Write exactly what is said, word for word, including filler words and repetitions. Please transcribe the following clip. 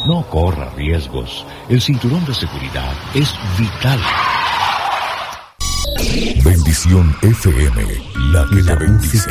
No corra riesgos. El cinturón de seguridad es vital. Bendición F M, la que la bendice.